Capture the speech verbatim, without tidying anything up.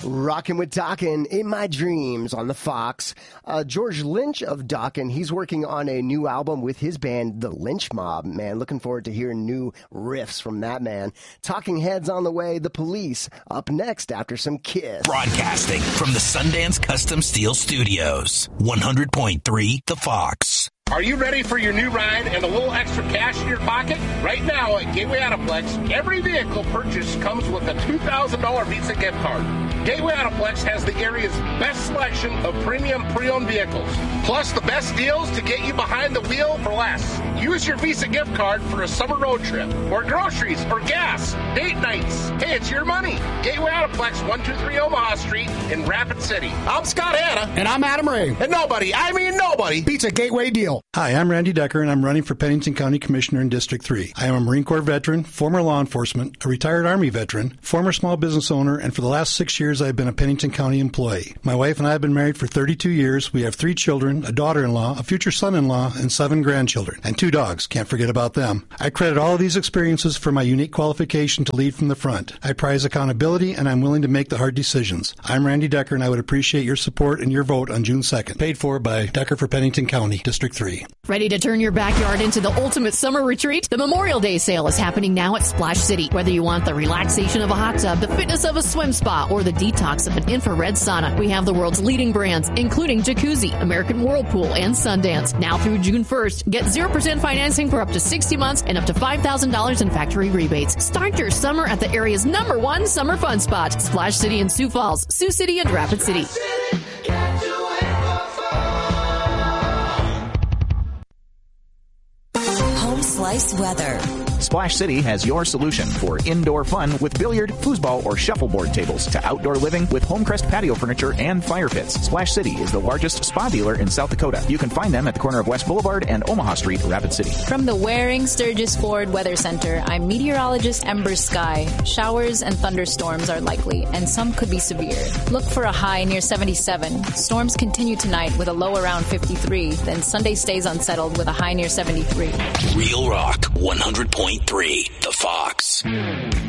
Rockin' with Dokken in my dreams on the Fox. Uh, George Lynch of Dokken, he's working on a new album with his band, The Lynch Mob. Man, looking forward to hearing new riffs from that man. Talking Heads on the way, The Police up next after some Kiss. Broadcasting from the Sundance Custom Steel Studios, one hundred point three The Fox. Are you ready for your new ride and a little extra cash in your pocket? Right now at Gateway Autoplex, every vehicle purchase comes with a two thousand dollars Visa gift card. Gateway Autoplex has the area's best selection of premium pre-owned vehicles, plus the best deals to get you behind the wheel for less. Use your Visa gift card for a summer road trip, or groceries, or gas, date nights. Hey, it's your money. Gateway Autoplex, one two three Omaha Street in Rapid City. I'm Scott Hanna. And I'm Adam Ray. And nobody, I mean nobody, beats a Gateway deal. Hi, I'm Randy Decker, and I'm running for Pennington County Commissioner in District three. I am a Marine Corps veteran, former law enforcement, a retired Army veteran, former small business owner, and for the last six years I've been a Pennington County employee. My wife and I have been married for thirty-two years. We have three children, a daughter-in-law, a future son-in-law, and seven grandchildren. And two dogs. Can't forget about them. I credit all of these experiences for my unique qualification to lead from the front. I prize accountability, and I'm willing to make the hard decisions. I'm Randy Decker, and I would appreciate your support and your vote on June second. Paid for by Decker for Pennington County, District three. Ready to turn your backyard into the ultimate summer retreat? The Memorial Day sale is happening now at Splash City. Whether you want the relaxation of a hot tub, the fitness of a swim spa, or the detox of an infrared sauna, we have the world's leading brands, including Jacuzzi, American Whirlpool, and Sundance. Now through June first, get zero percent financing for up to sixty months and up to five thousand dollars in factory rebates. Start your summer at the area's number one summer fun spot, Splash City in Sioux Falls, Sioux City, and Rapid City. Home Slice weather. Splash City has your solution for indoor fun with billiard, foosball, or shuffleboard tables to outdoor living with Homecrest patio furniture and fire pits. Splash City is the largest spa dealer in South Dakota. You can find them at the corner of West Boulevard and Omaha Street, Rapid City. From the Waring Sturgis Ford Weather Center, I'm meteorologist Ember Sky. Showers and thunderstorms are likely, and some could be severe. Look for a high near seventy-seven. Storms continue tonight with a low around fifty-three. Then Sunday stays unsettled with a high near seventy-three. Real Rock, one hundred point three The Fox.